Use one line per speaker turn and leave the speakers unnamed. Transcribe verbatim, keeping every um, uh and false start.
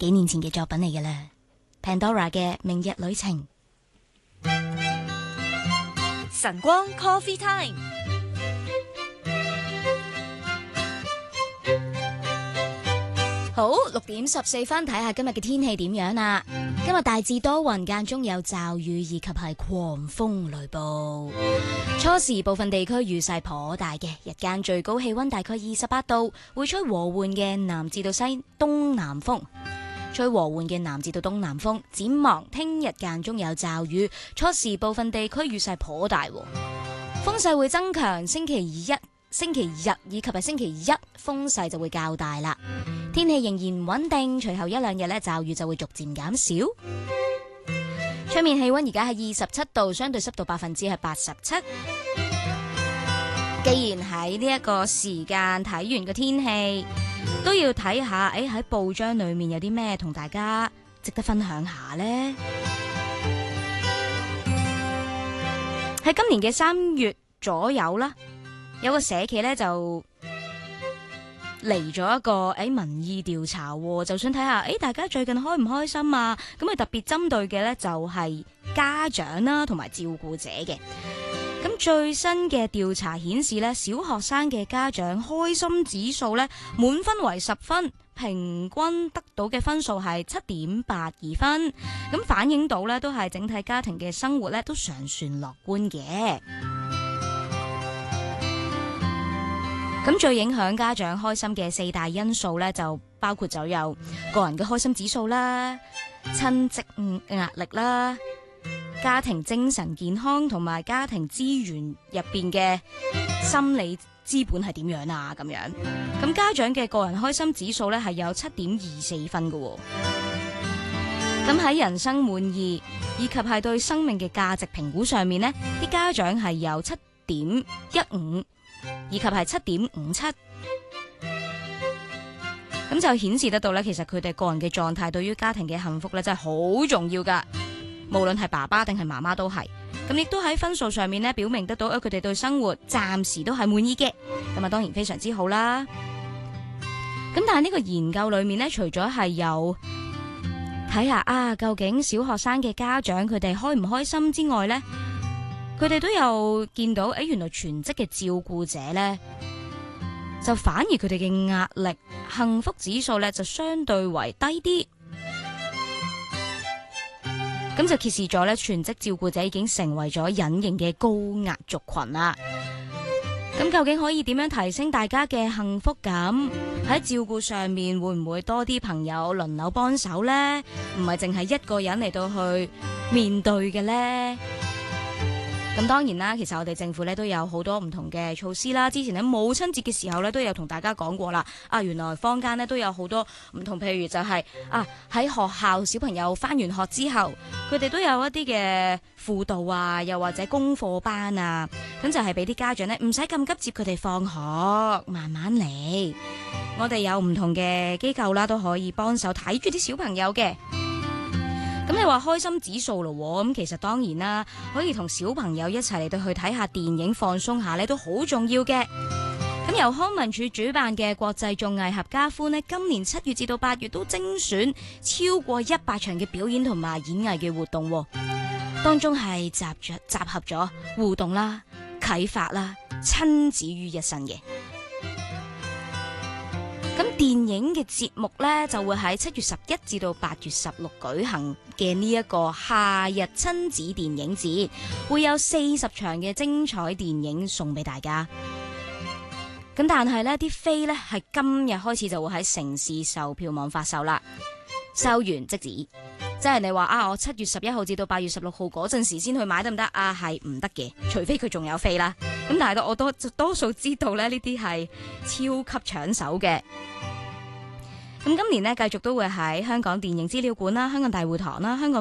幾年前嘅作品嚟㗎啦。Pandora 嘅《明日旅程》。
晨光 Coffee Time。
好，六點十四分，睇下今日嘅天氣點樣啊！今日大致多雲，間中有驟雨以及係狂風雷暴。初時部分地區雨勢頗大嘅，日間最高氣溫大概二十八度，會吹和緩嘅南至到西東南風。吹和緩嘅南至到東南風。展望聽日間中有驟雨，初時部分地區雨勢頗大，風勢會增強。星期一、星期日以及係星期一風勢就會較大啦。天氣仍然唔穩定，隨後一兩日呢驟雨就會逐漸減少。出面氣溫而家係二十七度，相對濕度百分之係八十七。既然喺呢一個時間睇完個天氣，都要睇下，誒喺報章裏面有啲咩同大家值得分享下呢？喺今年嘅三月左右啦，有個社企呢就嚟咗一個誒民意調查，就想睇下誒大家最近開唔開心啊？咁啊特別針對嘅呢就係家長啦同埋照顧者嘅。咁最新嘅調查顯示呢，小學生嘅家長開心指數呢，滿分為十分，平均得到嘅分數係七點八二分。咁反映到呢，都係整體家庭嘅生活呢都尚算樂觀嘅。咁最影響家長開心嘅四大因素呢，就包括就有個人嘅開心指數啦、親職壓力啦、家庭精神健康同埋家庭資源入邊嘅心理資本係點樣啊？咁樣，咁家長嘅個人開心指數呢係有七點二四分㗎。咁喺人生滿意以及係對生命嘅價值評估上面呢，啲家長係有七點一五。以及係七點五七，咁就顯示得到咧，其實佢哋個人嘅狀態對於家庭嘅幸福咧，真係好重要噶。無論係爸爸定係媽媽都係，咁亦都喺分數上面咧表明得到，佢哋對生活暫時都係滿意嘅。咁啊，當然非常之好啦。咁但係呢個研究裏面咧，除咗係有睇下啊，究竟小學生嘅家長佢哋開唔開心之外咧，佢哋都有見到，誒，原來全職嘅照顧者呢，就反而佢哋嘅壓力、幸福指數呢，就相對為低啲。咁就揭示咗呢，全職照顧者已經成為咗隱形嘅高壓族群啦。咁究竟可以點樣提升大家嘅幸福感？喺照顧上面會唔會多啲朋友輪流幫手呢？唔係淨係一個人嚟到去面對嘅呢？咁當然啦，其實我哋政府咧都有好多唔同嘅措施啦。之前喺母親節嘅時候咧，都有同大家講過啦。啊，原來坊間咧都有好多唔同，譬如就係、是、啊喺學校小朋友返完學之後，佢哋都有一啲嘅輔導啊，又或者功課班啊，咁就係俾啲家長咧唔使咁急接佢哋放學，慢慢嚟。我哋有唔同嘅機構啦，都可以幫手睇住啲小朋友嘅。咁你話開心指數咯，咁其實當然啦，可以同小朋友一齊嚟到去睇下電影放鬆下呢都好重要嘅。咁由康文署主辦嘅國際綜藝合家歡呢，今年七月至到八月都精選超過一百場嘅表演同埋演藝嘅活動，當中係集着集合咗互動啦、啟發啦、親子於一身嘅。咁電影嘅節目呢，就會喺七月十一至到八月十六舉行嘅呢一個夏日親子電影節，會有四十場嘅精彩電影送俾大家。咁但係呢啲飛呢，係今日開始就會喺城市售票網發售啦，售完即止。即係你話啊，我七月十一號至到八月十六號嗰陣時先去買得唔得啊？係唔得嘅，除非佢仲有飛啦。咁但係我多多數知道咧，呢啲係超級搶手嘅。咁今年呢，繼續都會喺香港電影資料館啦、香港大會堂啦、香港